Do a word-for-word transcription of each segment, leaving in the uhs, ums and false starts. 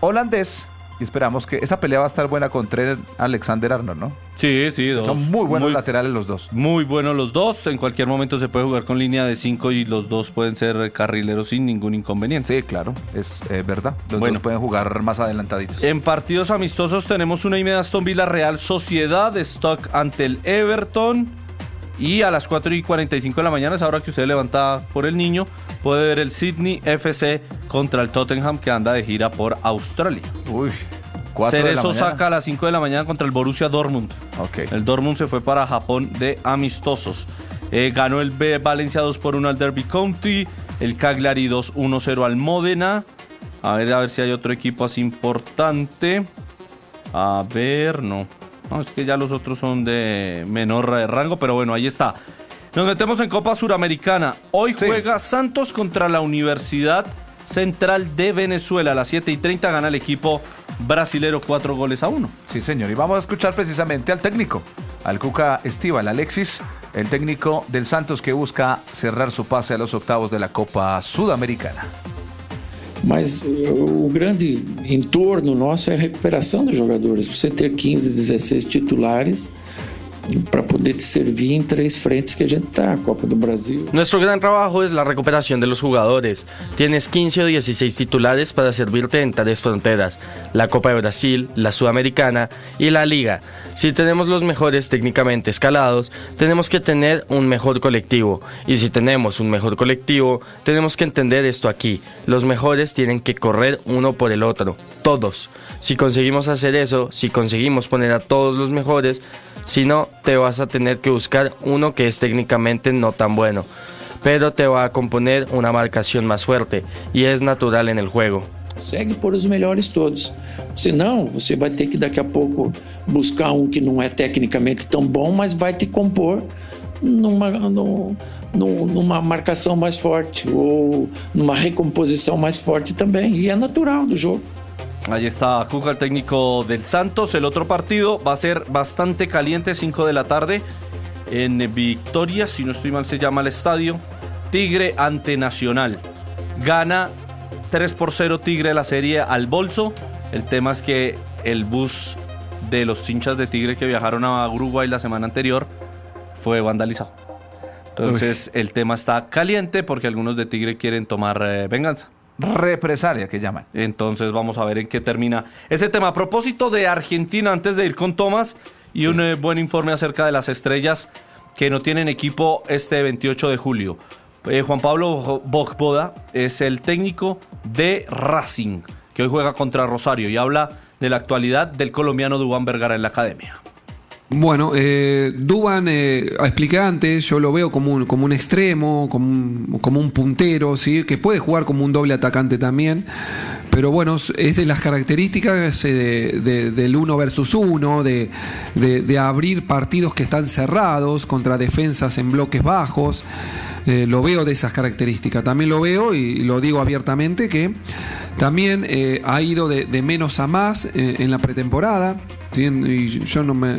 holandés. Y esperamos que esa pelea va a estar buena contra Alexander-Arnold, ¿no? Sí, sí, dos. Son muy buenos muy, laterales los dos. Muy buenos los dos. En cualquier momento se puede jugar con línea de cinco y los dos pueden ser carrileros sin ningún inconveniente. Sí, claro, es eh, verdad. Los bueno, dos pueden jugar más adelantaditos. En partidos amistosos tenemos una y media Aston Villa Real Sociedad, Stoke ante el Everton. Y a las cuatro y cuarenta y cinco de la mañana, es ahora que usted levanta por el niño, puede ver el Sydney F C contra el Tottenham, que anda de gira por Australia. Uy, cuatro de la Cerezo mañana. saca a las cinco de la mañana contra el Borussia Dortmund. Ok. El Dortmund se fue para Japón de amistosos. Eh, ganó el B Valencia dos por uno al Derby County, el Cagliari dos uno cero al Módena. A ver, a ver si hay otro equipo así importante. A ver, no. No, es que ya los otros son de menor rango, pero bueno, ahí está. Nos metemos en Copa Suramericana. Hoy Sí. juega Santos contra la Universidad Central de Venezuela. A las siete y treinta gana el equipo brasilero cuatro goles a uno. Sí, señor. Y vamos a escuchar precisamente al técnico, al Cuca Estíbal, Alexis, el técnico del Santos que busca cerrar su pase a los octavos de la Copa Sudamericana. Mas o grande entorno nosso é a recuperação dos jogadores. Você ter quinze, dezesseis titulares para poder te servir en tres frentes que a gente está, Copa do Brasil. Nuestro gran trabajo es la recuperación de los jugadores. Tienes quince o dieciséis titulares para servirte en tres fronteras: la Copa de Brasil, la Sudamericana y la Liga. Si tenemos los mejores técnicamente escalados, tenemos que tener un mejor colectivo. Y si tenemos un mejor colectivo, tenemos que entender esto aquí: los mejores tienen que correr uno por el otro, todos. Si conseguimos hacer eso, si conseguimos poner a todos los mejores, si no, te vas a tener que buscar uno que es técnicamente no tan bueno, pero te va a componer una marcación más fuerte, y es natural en el juego. Consegue por os melhores todos. Senão, você vai ter que daqui a pouco buscar um que não é tecnicamente tão bom, mas vai te compor numa, no, no, numa marcação mais forte ou numa recomposição mais forte também. E é natural do jogo. Ahí está Cuca, el técnico del Santos. El otro partido va a ser bastante caliente, cinco de la tarde, en Victoria, si no estoy mal se llama el estadio. Tigre ante Nacional. Gana tres por cero Tigre la serie al bolso. El tema es que el bus de los hinchas de Tigre que viajaron a Uruguay la semana anterior fue vandalizado. Entonces Uy. el tema está caliente porque algunos de Tigre quieren tomar eh, venganza. Represalia que llaman. Entonces vamos a ver en qué termina ese tema. A propósito de Argentina, antes de ir con Tomás y sí. un eh, buen informe acerca de las estrellas que no tienen equipo este veintiocho de julio. Eh, Juan Pablo Vojvoda es el técnico de Racing, que hoy juega contra Rosario y habla de la actualidad del colombiano Duván Vergara en la academia. Bueno, eh, Duván, eh, expliqué antes, yo lo veo como un, como un extremo, como un, como un puntero, ¿sí? Que puede jugar como un doble atacante también, pero bueno, es de las características de, de, del uno versus uno, de, de, de abrir partidos que están cerrados contra defensas en bloques bajos. Eh, lo veo de esas características, también lo veo y lo digo abiertamente que también eh, ha ido de, de menos a más eh, en la pretemporada, ¿sí? Y yo no me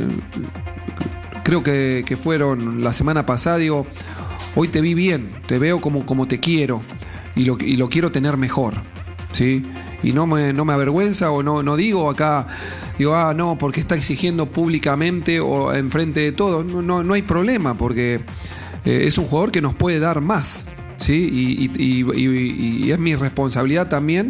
creo que, que fueron la semana pasada, digo, hoy te vi bien, te veo como, como te quiero y lo, y lo quiero tener mejor, ¿sí? Y no me, no me avergüenza o no, no digo acá, digo, ah, no, porque está exigiendo públicamente o enfrente de todo, no, no, no hay problema porque Eh, es un jugador que nos puede dar más, ¿sí? Y, y, y, y es mi responsabilidad también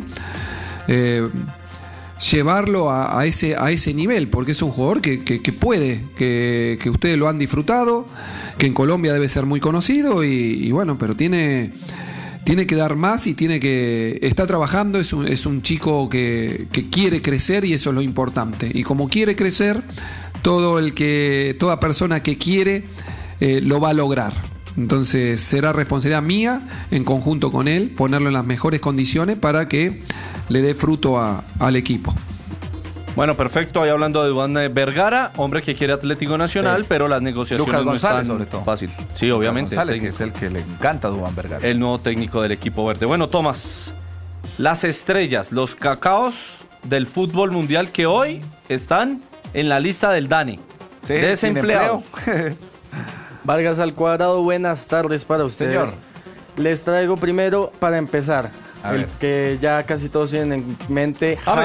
eh, llevarlo a, a, ese, a ese nivel, porque es un jugador que, que, que puede, que, que ustedes lo han disfrutado, que en Colombia debe ser muy conocido y, y bueno, pero tiene, tiene que dar más y tiene que está trabajando, es un, es un chico que, que quiere crecer y eso es lo importante. Y como quiere crecer, todo el que, toda persona que quiere Eh, lo va a lograr. Entonces será responsabilidad mía en conjunto con él ponerlo en las mejores condiciones para que le dé fruto a, al equipo. Bueno, perfecto. Ahí hablando de Duván Vergara, hombre que quiere Atlético Nacional, sí. pero las negociaciones Lucas no González, están sobre todo. fácil. Sí, obviamente. Lucas González, que es el que le encanta a Duván Vergara. El nuevo técnico del equipo verde. Bueno, Tomás, las estrellas, los cacaos del fútbol mundial que hoy están en la lista del DANE. Sí, desempleado. Vargas al cuadrado, buenas tardes para ustedes. Señor. Les traigo primero, para empezar, A el ver. que ya casi todos tienen en mente.